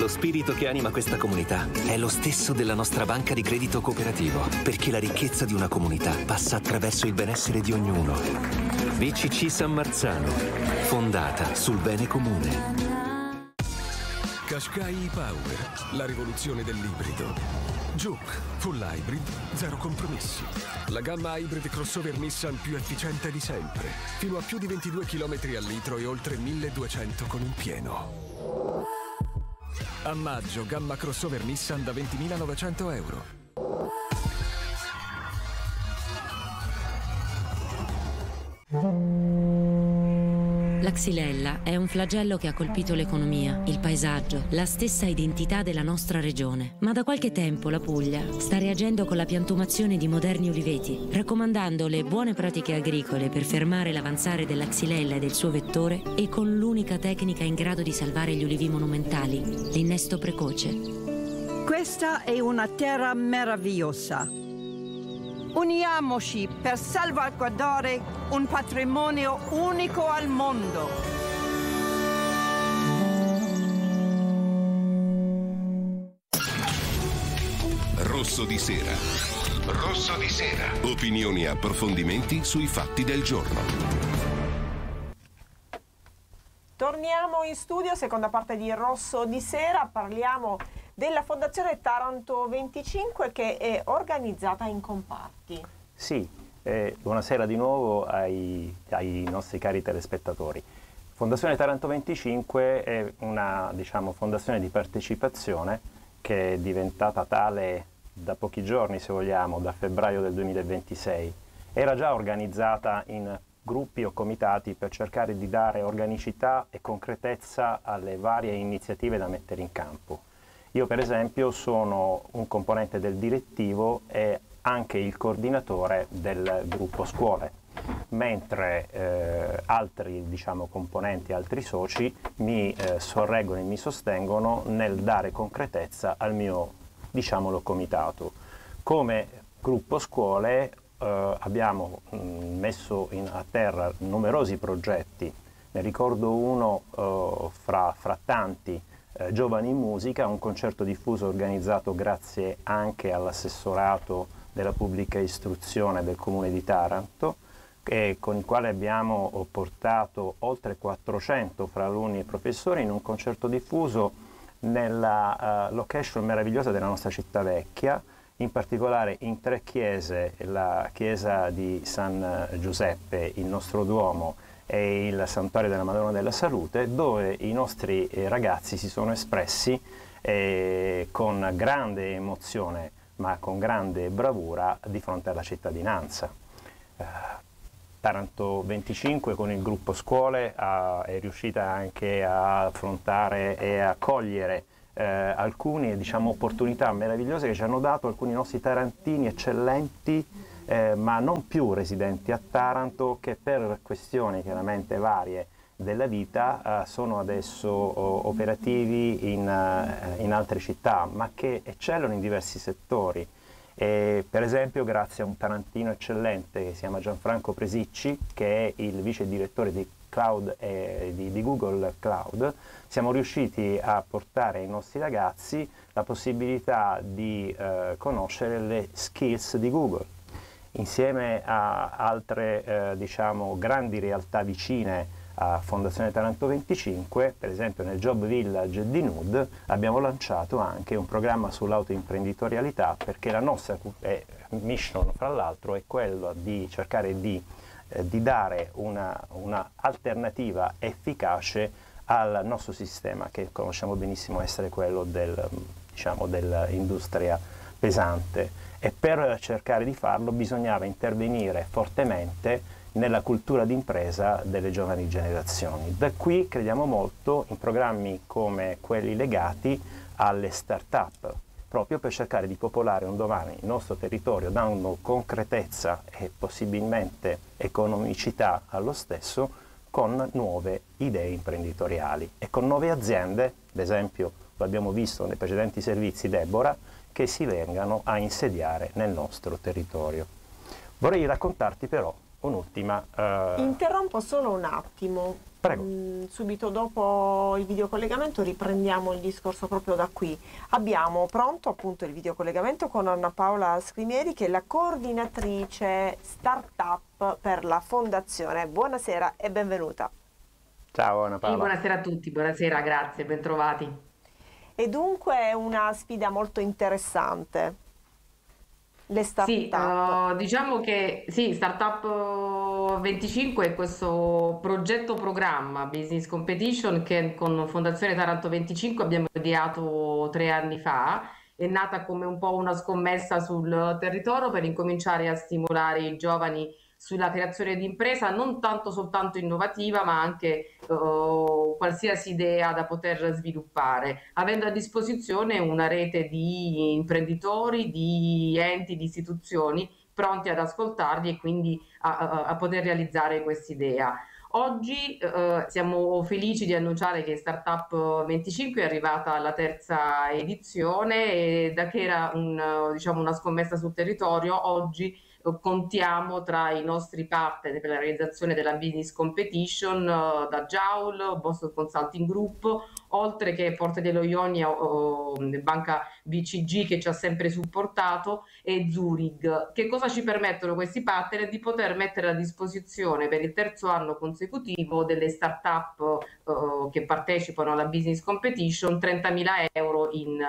Lo spirito che anima questa comunità è lo stesso della nostra banca di credito cooperativo, perché la ricchezza di una comunità passa attraverso il benessere di ognuno. BCC San Marzano, fondata sul bene comune. Qashqai e-Power, la rivoluzione dell'ibrido. Juke, full hybrid, zero compromessi. La gamma hybrid crossover Nissan più efficiente di sempre. Fino a più di 22 km al litro e oltre 1200 con un pieno. A maggio, gamma crossover Nissan da 20.900 euro. La xylella è un flagello che ha colpito l'economia, il paesaggio, la stessa identità della nostra regione. Ma da qualche tempo la Puglia sta reagendo con la piantumazione di moderni uliveti, raccomandando le buone pratiche agricole per fermare l'avanzare della xylella e del suo vettore e con l'unica tecnica in grado di salvare gli ulivi monumentali, l'innesto precoce. Questa è una terra meravigliosa. Uniamoci per salvaguardare un patrimonio unico al mondo. Rosso di sera. Rosso di sera. Opinioni e approfondimenti sui fatti del giorno. Torniamo in studio, seconda parte di Rosso di sera. Parliamo della Fondazione Taranto 25 che è organizzata in comparti. Sì, buonasera di nuovo ai nostri cari telespettatori. Fondazione Taranto 25 è una, fondazione di partecipazione che è diventata tale da pochi giorni, se vogliamo, da febbraio del 2026. Era già organizzata in gruppi o comitati per cercare di dare organicità e concretezza alle varie iniziative da mettere in campo. Io per esempio sono un componente del direttivo e anche il coordinatore del gruppo scuole, mentre altri componenti, altri soci mi sorreggono e mi sostengono nel dare concretezza al mio comitato. Come gruppo scuole abbiamo messo a terra numerosi progetti, ne ricordo uno fra tanti, Giovani in Musica, un concerto diffuso organizzato grazie anche all'assessorato della pubblica istruzione del Comune di Taranto, con il quale abbiamo portato oltre 400 fra alunni e professori in un concerto diffuso nella location meravigliosa della nostra città vecchia, in particolare in 3 chiese, la chiesa di San Giuseppe, il nostro Duomo e il Santuario della Madonna della Salute, dove i nostri ragazzi si sono espressi con grande emozione ma con grande bravura di fronte alla cittadinanza. Taranto 25 con il gruppo scuole è riuscita anche a affrontare e a cogliere alcune opportunità meravigliose che ci hanno dato alcuni nostri tarantini eccellenti, ma non più residenti a Taranto, che per questioni chiaramente varie della vita sono adesso operativi in altre città, ma che eccellono in diversi settori. Per esempio grazie a un tarantino eccellente che si chiama Gianfranco Presicci, che è il vice direttore di Cloud di Google Cloud, siamo riusciti a portare ai nostri ragazzi la possibilità di conoscere le skills di Google. Insieme a altre grandi realtà vicine a Fondazione Taranto 25, per esempio nel Job Village di Nud abbiamo lanciato anche un programma sull'autoimprenditorialità, perché la nostra mission fra l'altro è quella di cercare di dare una alternativa efficace al nostro sistema, che conosciamo benissimo essere quello dell'industria pesante, e per cercare di farlo bisognava intervenire fortemente nella cultura d'impresa delle giovani generazioni. Da qui crediamo molto in programmi come quelli legati alle start-up, proprio per cercare di popolare un domani il nostro territorio, dando concretezza e possibilmente economicità allo stesso, con nuove idee imprenditoriali e con nuove aziende, ad esempio lo abbiamo visto nei precedenti servizi Deborah, che si vengano a insediare nel nostro territorio. Vorrei raccontarti però un'ultima... Interrompo solo un attimo. Prego. Subito dopo il videocollegamento riprendiamo il discorso proprio da qui. Abbiamo pronto appunto il videocollegamento con Anna Paola Scrinieri, che è la coordinatrice Startup per la Fondazione. Buonasera e benvenuta. Ciao Anna Paola. Buonasera a tutti, buonasera, grazie, bentrovati. E dunque è una sfida molto interessante. Le startup. Sì, diciamo che sì, Startup 25 è questo progetto programma Business Competition che con Fondazione Taranto 25 abbiamo ideato 3 anni fa. È nata come un po' una scommessa sul territorio per incominciare a stimolare i giovani sulla creazione di impresa, non tanto soltanto innovativa, ma anche qualsiasi idea da poter sviluppare, avendo a disposizione una rete di imprenditori, di enti, di istituzioni pronti ad ascoltarli e quindi a poter realizzare quest'idea. Oggi siamo felici di annunciare che Startup 25 è arrivata alla 3ª edizione e da che era diciamo una scommessa sul territorio, oggi contiamo tra i nostri partner per la realizzazione della Business Competition da Joule, Boston Consulting Group, oltre che Porte dello Ionia, Banca BCG che ci ha sempre supportato, e Zurich. Che cosa ci permettono questi partner? Di poter mettere a disposizione per il 3º anno consecutivo delle start-up che partecipano alla Business Competition 30.000 euro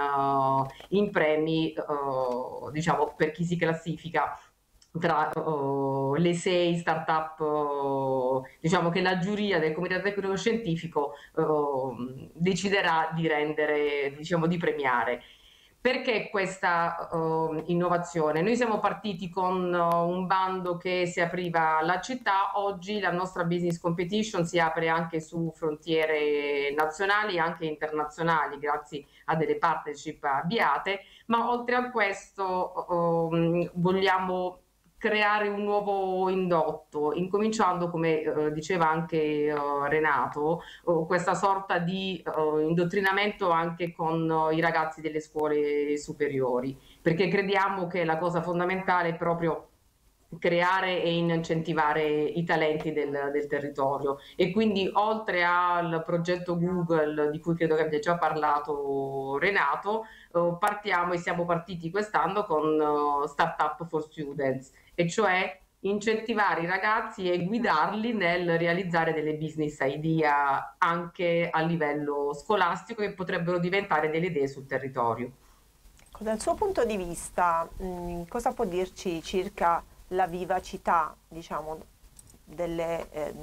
in premi, diciamo, per chi si classifica tra le 6 start-up diciamo che la giuria del Comitato Tecnico Scientifico deciderà di rendere, diciamo, di premiare. Perché questa innovazione? Noi siamo partiti con un bando che si apriva alla città, oggi la nostra Business Competition si apre anche su frontiere nazionali e anche internazionali grazie a delle partnership avviate, ma oltre a questo vogliamo creare un nuovo indotto, incominciando, come diceva anche Renato, questa sorta di indottrinamento anche con i ragazzi delle scuole superiori, perché crediamo che la cosa fondamentale è proprio creare e incentivare i talenti del territorio, e quindi oltre al progetto Google di cui credo che abbia già parlato Renato, partiamo e siamo partiti quest'anno con Startup for Students, e cioè incentivare i ragazzi e guidarli nel realizzare delle business idea anche a livello scolastico che potrebbero diventare delle idee sul territorio. Dal suo punto di vista, cosa può dirci circa la vivacità, diciamo, del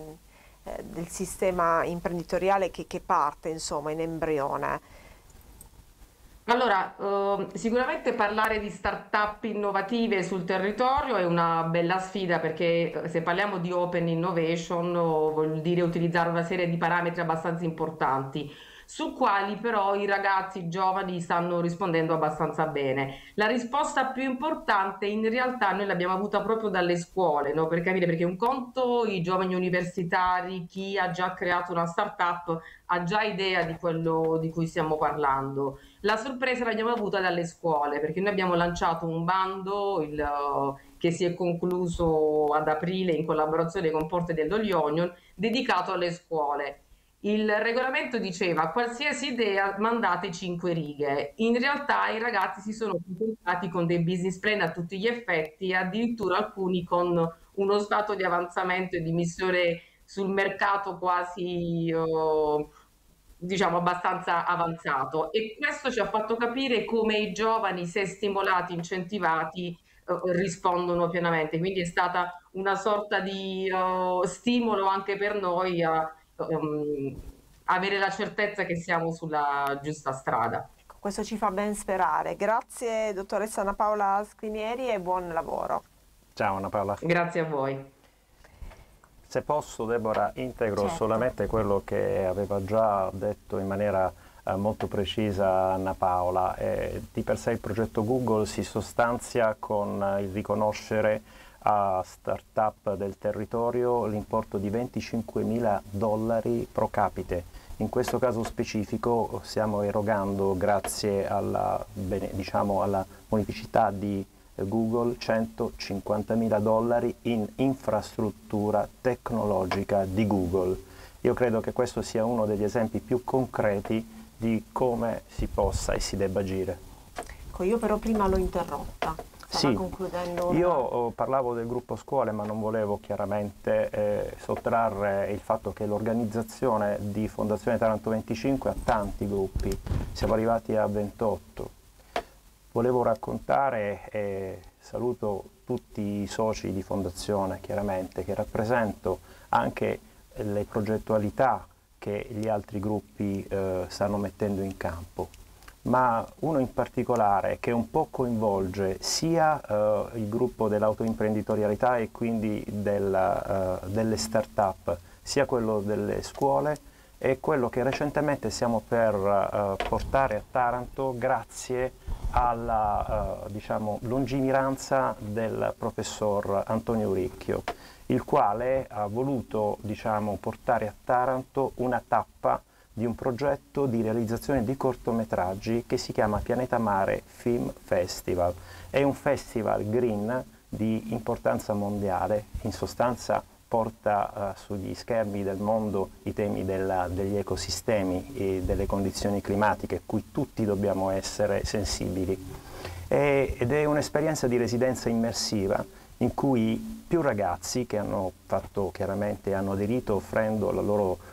sistema imprenditoriale che parte, insomma, in embrione? Allora, sicuramente parlare di start-up innovative sul territorio è una bella sfida, perché se parliamo di open innovation vuol dire utilizzare una serie di parametri abbastanza importanti, su quali però i ragazzi giovani stanno rispondendo abbastanza bene. La risposta più importante in realtà noi l'abbiamo avuta proprio dalle scuole, no? Per capire, perché un conto i giovani universitari, chi ha già creato una startup ha già idea di quello di cui stiamo parlando. La sorpresa l'abbiamo avuta dalle scuole, perché noi abbiamo lanciato un bando che si è concluso ad aprile in collaborazione con Porte dello Ionia, dedicato alle scuole. Il regolamento diceva: qualsiasi idea mandate 5 righe. In realtà i ragazzi si sono presentati con dei business plan a tutti gli effetti, addirittura alcuni con uno stato di avanzamento e di missione sul mercato quasi diciamo abbastanza avanzato, e questo ci ha fatto capire come i giovani, se stimolati, incentivati, rispondono pienamente. Quindi è stata una sorta di stimolo anche per noi a avere la certezza che siamo sulla giusta strada. Questo ci fa ben sperare. Grazie dottoressa Anna Paola Scrinieri e buon lavoro. Ciao Anna Paola. Grazie a voi. Se posso, Deborah, integro certo. solamente quello che aveva già detto in maniera molto precisa Anna Paola. Di per sé il progetto Google si sostanzia con il riconoscere a start-up del territorio l'importo di $25.000 pro capite. In questo caso specifico stiamo erogando, grazie alla, alla bonificità di Google $150.000 in infrastruttura tecnologica di Google. Io credo che questo sia uno degli esempi più concreti di come si possa e si debba agire. Ecco, io però prima l'ho interrotta. Sì, concludendo io parlavo del gruppo scuole, ma non volevo chiaramente sottrarre il fatto che l'organizzazione di Fondazione Taranto 25 ha tanti gruppi, siamo arrivati a 28. Volevo raccontare, e saluto tutti i soci di Fondazione chiaramente, che rappresento anche le progettualità che gli altri gruppi stanno mettendo in campo, ma uno in particolare che un po' coinvolge sia il gruppo dell'autoimprenditorialità e quindi delle start-up, sia quello delle scuole, è quello che recentemente stiamo per portare a Taranto grazie alla lungimiranza del professor Antonio Ricchio, il quale ha voluto portare a Taranto una tappa di un progetto di realizzazione di cortometraggi che si chiama Pianeta Mare Film Festival. È un festival green di importanza mondiale, in sostanza porta sugli schermi del mondo i temi degli ecosistemi e delle condizioni climatiche a cui tutti dobbiamo essere sensibili. Ed è un'esperienza di residenza immersiva in cui più ragazzi che hanno fatto chiaramente, hanno aderito offrendo la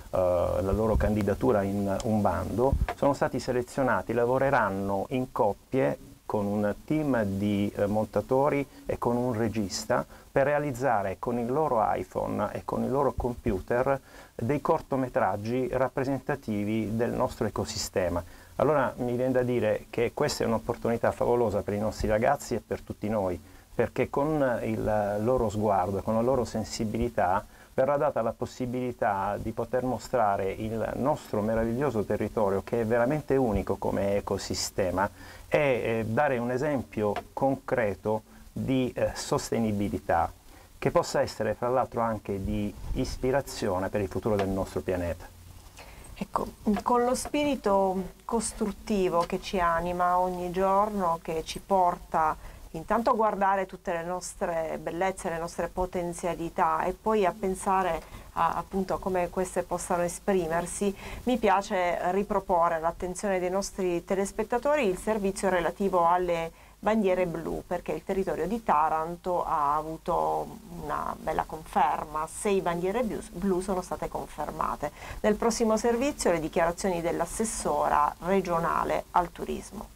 loro candidatura in un bando, sono stati selezionati, lavoreranno in coppie con un team di montatori e con un regista per realizzare con il loro iPhone e con il loro computer dei cortometraggi rappresentativi del nostro ecosistema. Allora mi viene da dire che questa è un'opportunità favolosa per i nostri ragazzi e per tutti noi, perché con il loro sguardo, con la loro sensibilità, verrà data la possibilità di poter mostrare il nostro meraviglioso territorio, che è veramente unico come ecosistema, e dare un esempio concreto di sostenibilità, che possa essere fra l'altro anche di ispirazione per il futuro del nostro pianeta. Ecco, con lo spirito costruttivo che ci anima ogni giorno, che ci porta intanto a guardare tutte le nostre bellezze, le nostre potenzialità e poi a pensare appunto a come queste possano esprimersi, mi piace riproporre all'attenzione dei nostri telespettatori il servizio relativo alle bandiere blu, perché il territorio di Taranto ha avuto una bella conferma, 6 bandiere blu sono state confermate. Nel prossimo servizio le dichiarazioni dell'assessora regionale al turismo.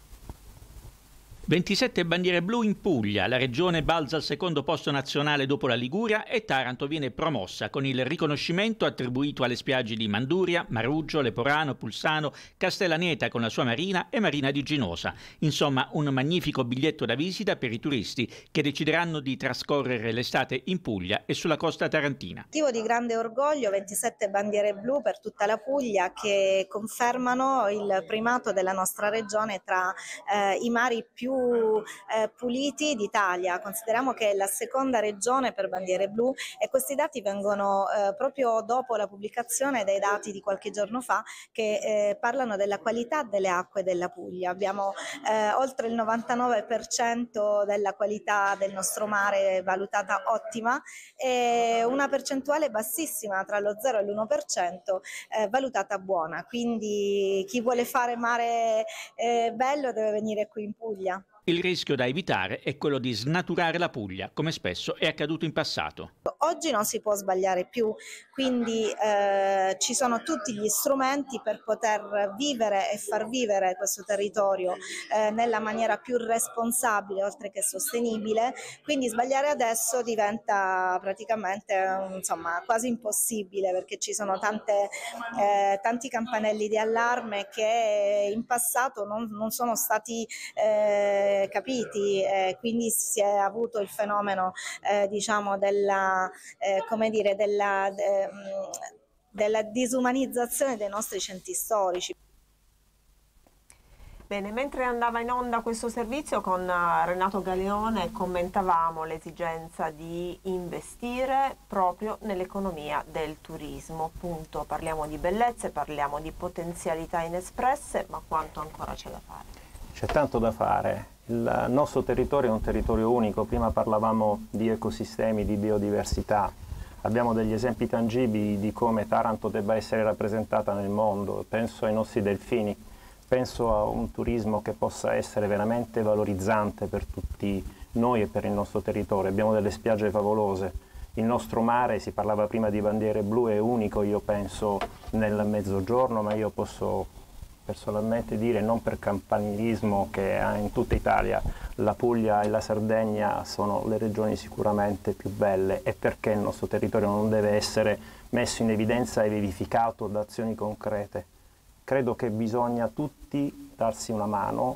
27 bandiere blu in Puglia, la regione balza al secondo posto nazionale dopo la Liguria e Taranto viene promossa con il riconoscimento attribuito alle spiagge di Manduria, Maruggio, Leporano, Pulsano, Castellaneta con la sua marina e Marina di Ginosa. Insomma, un magnifico biglietto da visita per i turisti che decideranno di trascorrere l'estate in Puglia e sulla costa tarantina. Motivo di grande orgoglio, 27 bandiere blu per tutta la Puglia che confermano il primato della nostra regione tra i mari più puliti d'Italia. Consideriamo che è la seconda regione per bandiere blu e questi dati vengono proprio dopo la pubblicazione dei dati di qualche giorno fa che parlano della qualità delle acque della Puglia. Abbiamo oltre il 99% della qualità del nostro mare valutata ottima e una percentuale bassissima tra lo 0 e l'1% valutata buona, quindi chi vuole fare mare bello deve venire qui in Puglia. Il rischio da evitare è quello di snaturare la Puglia, come spesso è accaduto in passato. Oggi non si può sbagliare più, quindi ci sono tutti gli strumenti per poter vivere e far vivere questo territorio nella maniera più responsabile oltre che sostenibile, quindi sbagliare adesso diventa praticamente quasi impossibile, perché ci sono tanti campanelli di allarme che in passato non sono stati capiti, quindi si è avuto il fenomeno della disumanizzazione dei nostri centri storici. Bene, mentre andava in onda questo servizio con Renato Galeone commentavamo l'esigenza di investire proprio nell'economia del turismo. Appunto, parliamo di bellezze, parliamo di potenzialità inespresse, ma quanto ancora c'è da fare? C'è tanto da fare. Il nostro territorio è un territorio unico, prima parlavamo di ecosistemi, di biodiversità, abbiamo degli esempi tangibili di come Taranto debba essere rappresentata nel mondo, penso ai nostri delfini, penso a un turismo che possa essere veramente valorizzante per tutti noi e per il nostro territorio, abbiamo delle spiagge favolose, il nostro mare, si parlava prima di bandiere blu, è unico, io penso nel Mezzogiorno, ma io posso personalmente dire, non per campanilismo, che in tutta Italia la Puglia e la Sardegna sono le regioni sicuramente più belle, e perché il nostro territorio non deve essere messo in evidenza e vivificato da azioni concrete. Credo che bisogna tutti darsi una mano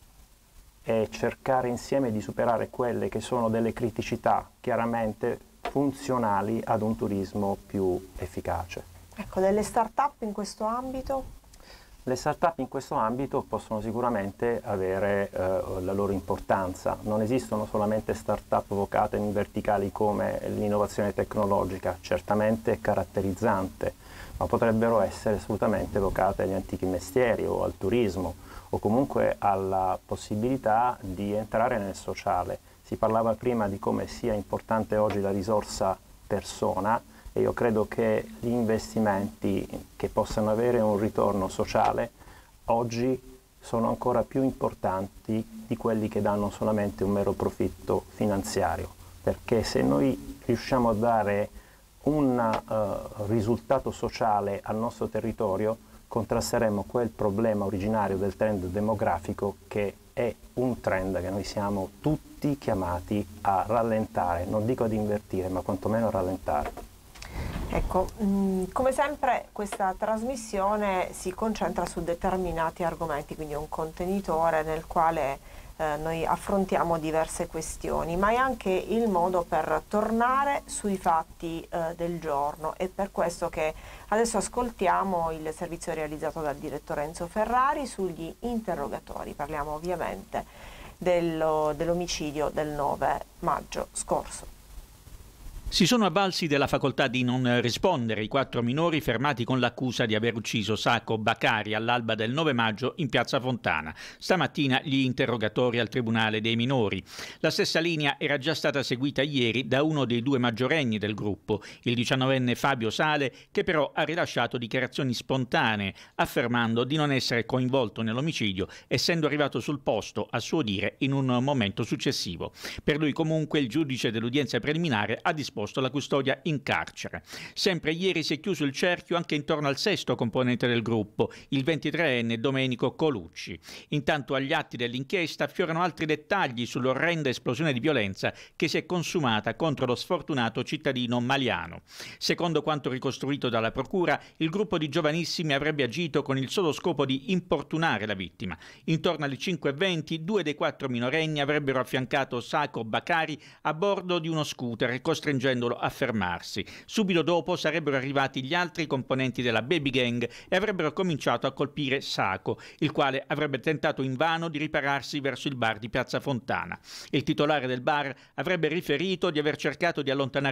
e cercare insieme di superare quelle che sono delle criticità chiaramente funzionali ad un turismo più efficace. Ecco, delle start-up in questo ambito? Le start-up in questo ambito possono sicuramente avere la loro importanza. Non esistono solamente start-up vocate in verticali come l'innovazione tecnologica, certamente caratterizzante, ma potrebbero essere assolutamente vocate agli antichi mestieri o al turismo, o comunque alla possibilità di entrare nel sociale. Si parlava prima di come sia importante oggi la risorsa persona, e io credo che gli investimenti che possano avere un ritorno sociale oggi sono ancora più importanti di quelli che danno solamente un mero profitto finanziario, perché se noi riusciamo a dare un risultato sociale al nostro territorio, contrasteremo quel problema originario del trend demografico, che è un trend che noi siamo tutti chiamati a rallentare, non dico ad invertire, ma quantomeno a rallentare. Ecco, come sempre questa trasmissione si concentra su determinati argomenti, quindi è un contenitore nel quale noi affrontiamo diverse questioni, ma è anche il modo per tornare sui fatti del giorno, e per questo che adesso ascoltiamo il servizio realizzato dal direttore Enzo Ferrari sugli interrogatori. Parliamo ovviamente dell'omicidio del 9 maggio scorso. Si sono avvalsi della facoltà di non rispondere i 4 minori fermati con l'accusa di aver ucciso Sacco Bakari all'alba del 9 maggio in piazza Fontana. Stamattina gli interrogatori al Tribunale dei minori. La stessa linea era già stata seguita ieri da uno dei 2 maggiorenni del gruppo, il 19enne Fabio Sale, che però ha rilasciato dichiarazioni spontanee, affermando di non essere coinvolto nell'omicidio, essendo arrivato sul posto, a suo dire, in un momento successivo. Per lui comunque il giudice dell'udienza preliminare ha disposto la custodia in carcere. Sempre ieri si è chiuso il cerchio anche intorno al 6° componente del gruppo, il 23enne Domenico Colucci. Intanto agli atti dell'inchiesta affiorano altri dettagli sull'orrenda esplosione di violenza che si è consumata contro lo sfortunato cittadino maliano. Secondo quanto ricostruito dalla procura, il gruppo di giovanissimi avrebbe agito con il solo scopo di importunare la vittima. Intorno alle 5:20 2 dei 4 minorenni avrebbero affiancato Sacco Bakari a bordo di uno scooter, costringendolo a fermarsi. Subito dopo sarebbero arrivati gli altri componenti della baby gang e avrebbero cominciato a colpire Sacco, il quale avrebbe tentato invano di ripararsi verso il bar di piazza Fontana. Il titolare del bar avrebbe riferito di aver cercato di allontanare